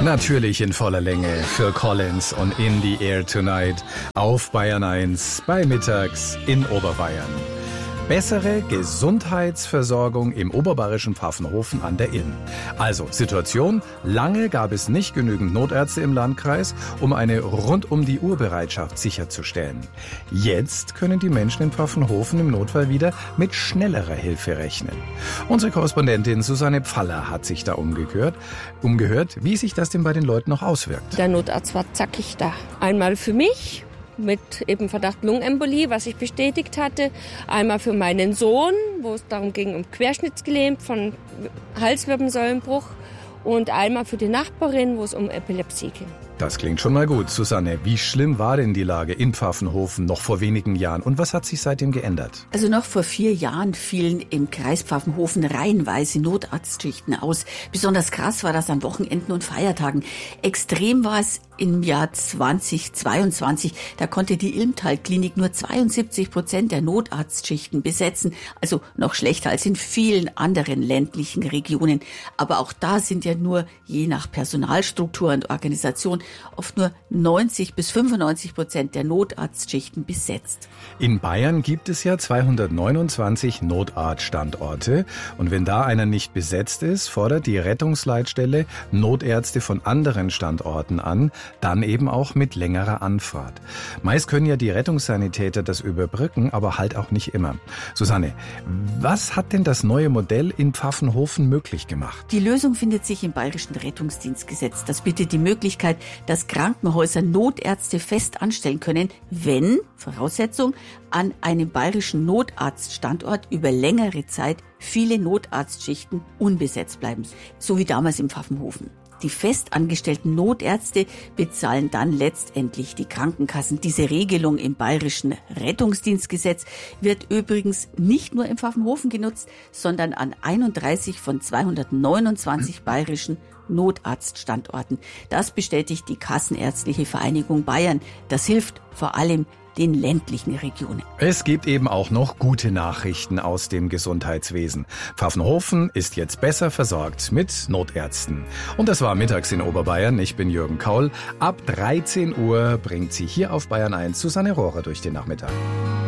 Natürlich in voller Länge Phil Collins und In the Air Tonight auf Bayern 1 bei Mittags in Oberbayern. Bessere Gesundheitsversorgung im oberbayerischen Pfaffenhofen an der Ilm. Also Situation, lange gab es nicht genügend Notärzte im Landkreis, um eine Rund-um-die-Uhr-Bereitschaft sicherzustellen. Jetzt können die Menschen in Pfaffenhofen im Notfall wieder mit schnellerer Hilfe rechnen. Unsere Korrespondentin Susanne Pfaller hat sich da umgehört, wie sich das denn bei den Leuten noch auswirkt. Der Notarzt war zackig da. Einmal für mich mit eben Verdacht Lungenembolie, was ich bestätigt hatte. Einmal für meinen Sohn, wo es darum ging, um querschnittsgelähmt von Halswirbelsäulenbruch. Und einmal für die Nachbarin, wo es um Epilepsie ging. Das klingt schon mal gut. Susanne, wie schlimm war denn die Lage in Pfaffenhofen noch vor wenigen Jahren? Und was hat sich seitdem geändert? Also noch vor 4 Jahren fielen im Kreis Pfaffenhofen reihenweise Notarztschichten aus. Besonders krass war das an Wochenenden und Feiertagen. Extrem war es im Jahr 2022. Da konnte die Ilmtal-Klinik nur 72% der Notarztschichten besetzen. Also noch schlechter als in vielen anderen ländlichen Regionen. Aber auch da sind ja nur je nach Personalstruktur und Organisation oft nur 90-95% der Notarztschichten besetzt. In Bayern gibt es ja 229 Notarztstandorte. Und wenn da einer nicht besetzt ist, fordert die Rettungsleitstelle Notärzte von anderen Standorten an, dann eben auch mit längerer Anfahrt. Meist können ja die Rettungssanitäter das überbrücken, aber halt auch nicht immer. Susanne, was hat denn das neue Modell in Pfaffenhofen möglich gemacht? Die Lösung findet sich im Bayerischen Rettungsdienstgesetz. Das bietet die Möglichkeit, dass Krankenhäuser Notärzte fest anstellen können, wenn, Voraussetzung, an einem bayerischen Notarztstandort über längere Zeit viele Notarztschichten unbesetzt bleiben. So wie damals im Pfaffenhofen. Die festangestellten Notärzte bezahlen dann letztendlich die Krankenkassen. Diese Regelung im Bayerischen Rettungsdienstgesetz wird übrigens nicht nur im Pfaffenhofen genutzt, sondern an 31 von 229 bayerischen Notarztstandorten. Das bestätigt die Kassenärztliche Vereinigung Bayern. Das hilft vor allem den ländlichen Regionen. Es gibt eben auch noch gute Nachrichten aus dem Gesundheitswesen. Pfaffenhofen ist jetzt besser versorgt mit Notärzten. Und das war Mittags in Oberbayern. Ich bin Jürgen Kaul. Ab 13 Uhr bringt sie hier auf Bayern 1 Susanne Rohrer durch den Nachmittag.